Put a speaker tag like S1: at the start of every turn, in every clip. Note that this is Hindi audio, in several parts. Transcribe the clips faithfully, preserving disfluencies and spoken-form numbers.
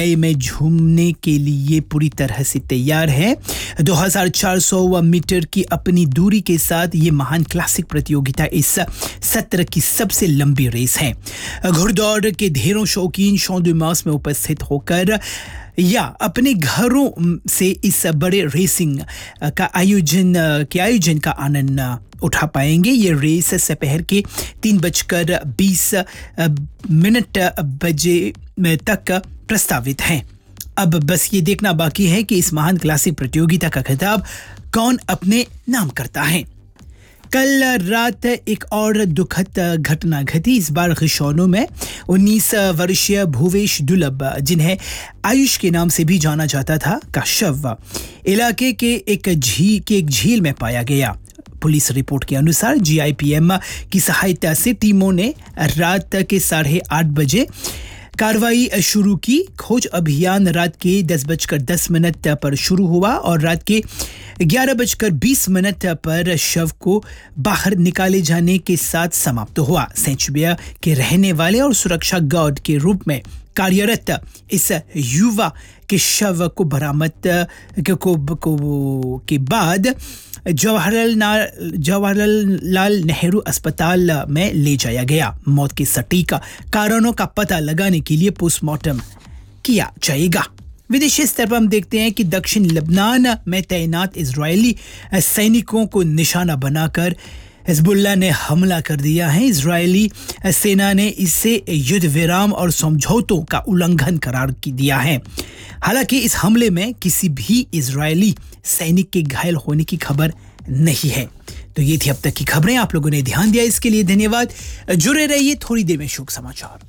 S1: में झूमने के लिए पूरी तरह से तैयार है। दो हज़ार चार सौ मीटर की अपनी दूरी के साथ ये महान क्लासिक प्रतियोगिता इस सत्र की सबसे लंबी रेस है। घुड़दौड़ के ढेरों शौकीन शॉन दु मास में उपस्थित होकर या अपने घरों से इस बड़े रेसिंग का आयोजन के आयोजन का आनंद उठा पाएंगे। ये रेस दोपहर के तीन बजकर बीस मिनट बजे तक प्रस्तावित है। अब बस ये देखना बाकी है कि इस महान क्लासिक प्रतियोगिता का खिताब कौन अपने नाम करता है। कल रात एक और दुखद घटना घटी, इस बार खिशौनों में। उन्नीस वर्षीय भूवेश दुलभ, जिन्हें आयुष के नाम से भी जाना जाता था, का शव इलाके के एक झील के एक झील में पाया गया। पुलिस रिपोर्ट के अनुसार जी आई पी एम की सहायता से टीमों ने रात के साढ़े आठ बजे कार्रवाई शुरू की। खोज अभियान रात के दस बजकर दस मिनट पर शुरू हुआ और रात के ग्यारह बजकर बीस मिनट पर शव को बाहर निकाले जाने के साथ समाप्त हुआ। सेंचुरिया के रहने वाले और सुरक्षा गार्ड के रूप में कार्यरत इस युवा के शव को बरामद को, को के बाद जवाहरलाल जवाहरलाल नेहरू अस्पताल में ले जाया गया। मौत के सटीक कारणों का पता लगाने के लिए पोस्टमार्टम किया जाएगा। विदेशी स्तर पर हम देखते हैं कि दक्षिण लेबनान में तैनात इजरायली सैनिकों को निशाना बनाकर हिजबुल्लाह ने हमला कर दिया है। इजरायली सेना ने इसे युद्ध विराम और समझौतों का उल्लंघन करार दिया है। हालांकि इस हमले में किसी भी इजरायली सैनिक के घायल होने की खबर नहीं है। तो ये थी अब तक की खबरें। आप लोगों ने ध्यान दिया, इसके लिए धन्यवाद। जुड़े रहिए, थोड़ी देर में शोक समाचार।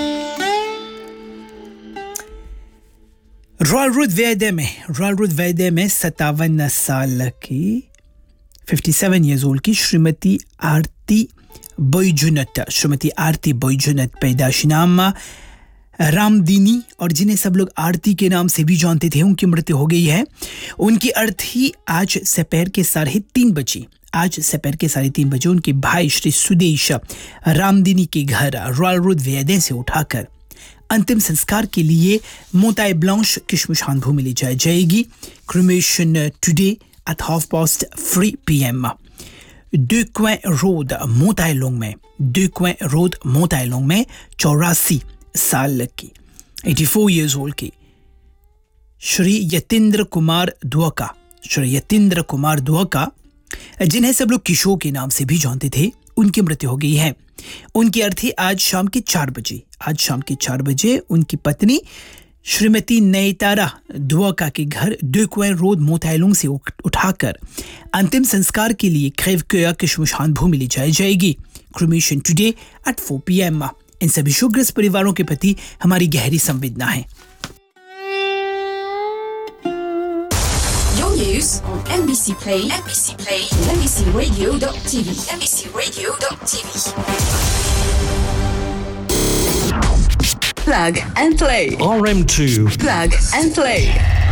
S1: रॉयल रोड वेदे में रॉयल रोड वेदे में सत्तावन साल की सत्तावन years old की श्रीमती आरती बैजुनत श्रीमती आरती बैजुनत पैदाशी नाम रामदीनी और जिन्हें सब लोग आरती के नाम से भी जानते थे, उनकी मृत्यु हो गई है। उनकी अर्थी आज दोपहर के साढ़े तीन बजे आज दोपहर के साढ़े तीन बजे उनके भाई श्री सुदेश रामदीनी के घर रॉयल रोड वेदे से उठाकर अंतिम संस्कार के लिए मोताय ब्लांश की श्मशान भूमि ले जाई जाएगी। Cremation today at half past three P M दो क्वें रोड मोतायलोंग में दो क्वें रोड मोतायलोंग में चौरासी साल की चौरासी years old की श्री यतीन्द्र कुमार दुआका श्री यतीन्द्र कुमार दुआका जिन्हें सब लोग किशोर के नाम से भी जानते थे, उनकी मृत्यु हो गई है। उनकी अर्थी आज शाम के चार बजे आज शाम के चार बजे उनकी पत्नी श्रीमती नैतारा दुआका के घर दो क्वें रोड मोतायलोंग से उठाकर अंतिम संस्कार के लिए क्रेवकोया के श्मशान भूमि ले जाई जाएगी। Cremation today at four P M इन सभी शोकग्रस्त परिवारों के प्रति हमारी गहरी संवेदना है।
S2: Your news on M B C Play, M B C Play, M B C Radio dot T V, M B C Radio dot T V. Plug and play.
S3: R M two.
S2: Plug and play.